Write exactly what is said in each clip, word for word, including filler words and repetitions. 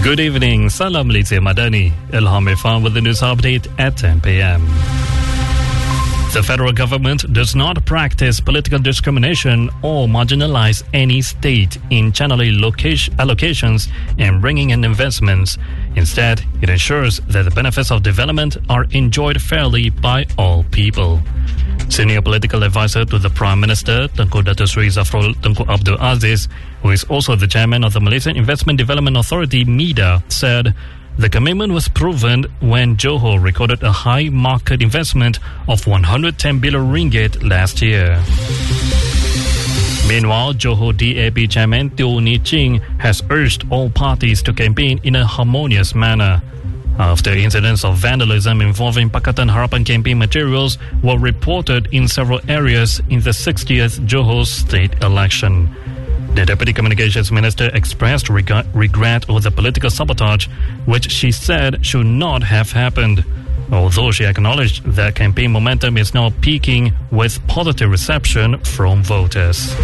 Good evening, Salam Malaysia Madani. Ilham Irfan with the news update at ten p.m. The federal government does not practice political discrimination or marginalize any state in channeling location allocations and bringing in investments. Instead, it ensures that the benefits of development are enjoyed fairly by all people. Senior political advisor to the Prime Minister, Tengku Dato' Sri Zafrul Tengku Abdul Aziz, who is also the chairman of the Malaysian Investment Development Authority, MIDA, said the commitment was proven when Johor recorded a high market investment of one hundred ten billion ringgit last year. Meanwhile, Johor D A P chairman Teo Ni Ching has urged all parties to campaign in a harmonious manner after incidents of vandalism involving Pakatan Harapan campaign materials were reported in several areas in the sixtieth Johor state election. The Deputy Communications Minister expressed reg- regret over the political sabotage, which she said should not have happened, although she acknowledged that campaign momentum is now peaking with positive reception from voters.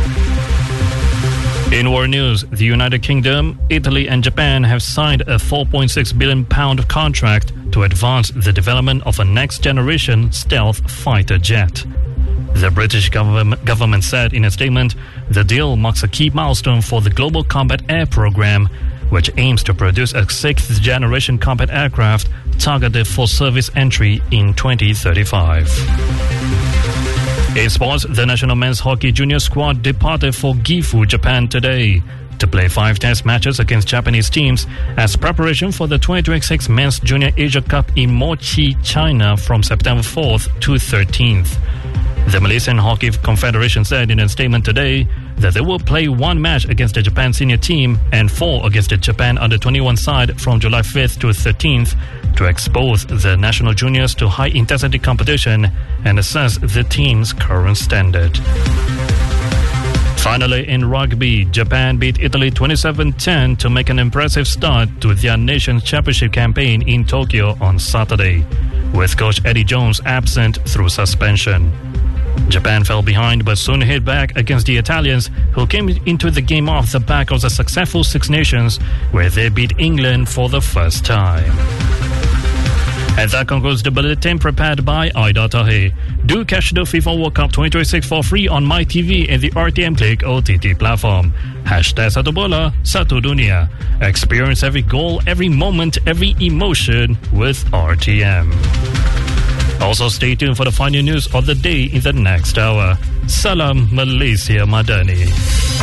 In world news, the United Kingdom, Italy and Japan have signed a four point six billion pound contract to advance the development of a next-generation stealth fighter jet. The British government, government said in a statement, the deal marks a key milestone for the Global Combat Air Programme, which aims to produce a sixth-generation combat aircraft targeted for service entry in twenty thirty-five. In sports, the national men's hockey junior squad departed for Gifu, Japan today to play five test matches against Japanese teams as preparation for the twenty twenty-six Men's Junior Asia Cup in Mochi, China from September fourth to thirteenth. The Malaysian Hockey Confederation said in a statement today that they will play one match against the Japan senior team and four against the Japan under twenty-one side from July fifth to thirteenth to expose the national juniors to high-intensity competition and assess the team's current standard. Finally, in rugby, Japan beat Italy twenty-seven ten to make an impressive start to their nation's championship campaign in Tokyo on Saturday, with coach Eddie Jones absent through suspension. Japan fell behind but soon hit back against the Italians, who came into the game off the back of the successful Six Nations, where they beat England for the first time. And that concludes the bulletin prepared by Aida Tahir. Do catch the FIFA World Cup twenty twenty-six for free on MyTV and the R T M Click O T T platform. Hashtag Satu Bola, Satu Dunia. Experience every goal, every moment, every emotion with R T M. Also stay tuned for the final news of the day in the next hour. Salam Malaysia Madani.